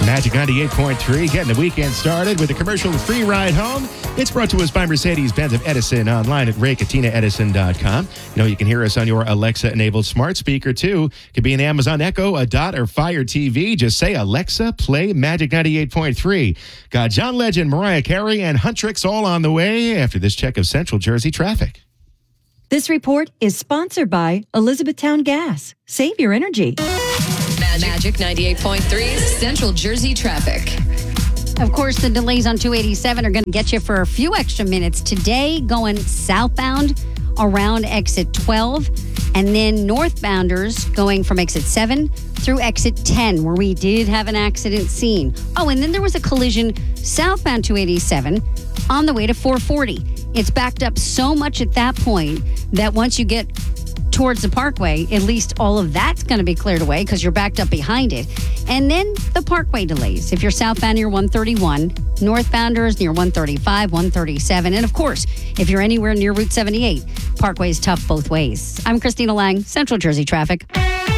Magic 98.3, getting the weekend started with a commercial-free ride home. It's brought to us by Mercedes-Benz of Edison, online at RayCatinaEdison.com. You know, you can hear us on your Alexa-enabled smart speaker, too. Could be an Amazon Echo, a Dot, or Fire TV. Just say, Alexa, play Magic 98.3. Got John Legend, Mariah Carey, and Huntrix all on the way after this check of Central Jersey traffic. This report is sponsored by Elizabethtown Gas. Save your energy. Magic 98.3 Central Jersey traffic. Of course, the delays on 287 are going to get you for a few extra minutes today, going southbound around exit 12, and then northbounders going from exit 7 through exit 10, where we did have an accident scene. Oh, and then there was a collision southbound 287 on the way to 440. It's backed up so much at that point that once you get towards the Parkway, at least all of that's going to be cleared away because you're backed up behind it. And then the Parkway delays. If you're southbound near 131, northbounders near 135, 137. And of course, if you're anywhere near Route 78, Parkway is tough both ways. I'm Christina Lang, Central Jersey Traffic.